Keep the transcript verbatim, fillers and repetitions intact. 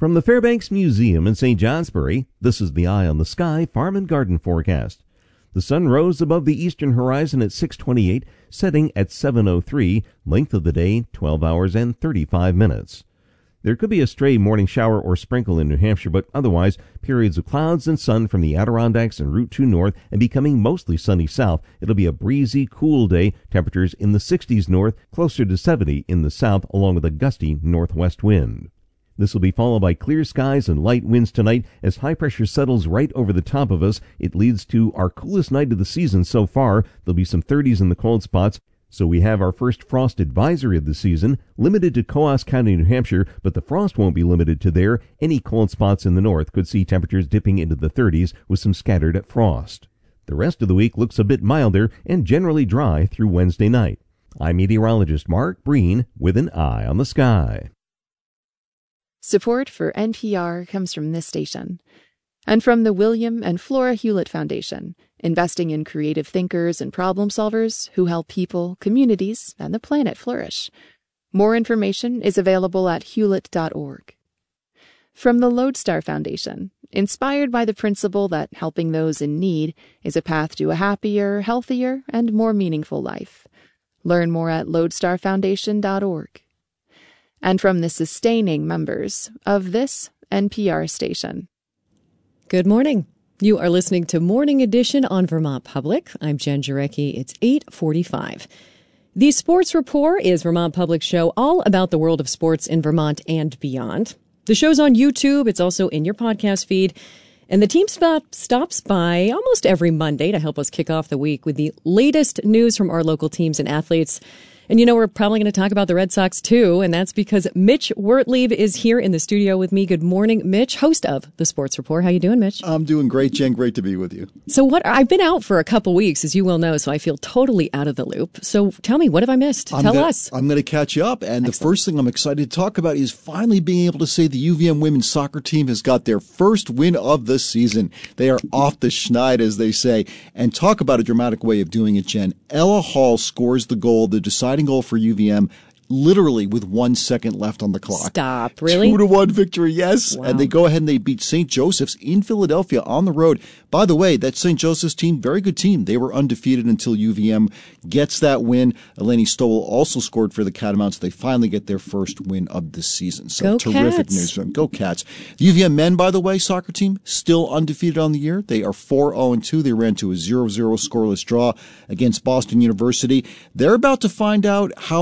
From the Fairbanks Museum in Saint Johnsbury, this is the Eye on the Sky Farm and Garden forecast. The sun rose above the eastern horizon at six twenty-eight, setting at seven oh three, length of the day twelve hours and thirty-five minutes. There could be a stray morning shower or sprinkle in New Hampshire, but otherwise, periods of clouds and sun from the Adirondacks and Route two north and becoming mostly sunny south. It'll be a breezy, cool day, temperatures in the sixties north, closer to seventy in the south, along with a gusty northwest wind. This will be followed by clear skies and light winds tonight as high pressure settles right over the top of us. It leads to our coolest night of the season so far. There'll be some thirties in the cold spots. So we have our first frost advisory of the season, limited to Coos County, New Hampshire, but the frost won't be limited to there. Any cold spots in the north could see temperatures dipping into the thirties with some scattered frost. The rest of the week looks a bit milder and generally dry through Wednesday night. I'm meteorologist Mark Breen with an Eye on the Sky. Support for N P R comes from this station and from the William and Flora Hewlett Foundation, investing in creative thinkers and problem solvers who help people, communities, and the planet flourish. More information is available at hewlett dot org. From the Lodestar Foundation, inspired by the principle that helping those in need is a path to a happier, healthier, and more meaningful life. Learn more at lodestar foundation dot org. And from the sustaining members of this N P R station. Good morning. You are listening to Morning Edition on Vermont Public. I'm Jen Jarecki. It's eight forty-five. The Sports Report is Vermont Public's show all about the world of sports in Vermont and beyond. The show's on YouTube. It's also in your podcast feed. And the team stop, stops by almost every Monday to help us kick off the week with the latest news from our local teams and athletes. And you know, we're probably going to talk about the Red Sox too, and that's because Mitch Wertlieb is here in the studio with me. Good morning, Mitch, host of the Sports Report. How you doing, Mitch? I'm doing great, Jen. Great to be with you. So what, I've been out for a couple weeks, as you well know, so I feel totally out of the loop. So tell me, what have I missed? I'm Tell gonna, us. I'm going to catch you up, and Excellent. The first thing I'm excited to talk about is finally being able to say the U V M women's soccer team has got their first win of the season. They are off the schneid, as they say. And talk about a dramatic way of doing it, Jen. Ella Hall scores the goal, the deciding goal for U V M, literally with one second left on the clock. Stop, really? Two to one victory, yes. Wow. And they go ahead and they beat Saint Joseph's in Philadelphia on the road. By the way, that Saint Joseph's team, very good team. They were undefeated until U V M gets that win. Eleni Stowell also scored for the Catamounts. They finally get their first win of the season. So Go terrific Cats. news for them. Go Cats. The U V M men, by the way, soccer team, still undefeated on the year. They are four oh two. They ran to a zero zero scoreless draw against Boston University. They're about to find out how